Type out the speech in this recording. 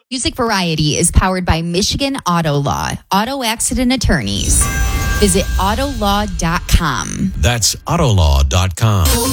Music Variety is powered by Michigan Auto Law, auto accident attorneys. Visit autolaw.com. That's autolaw.com.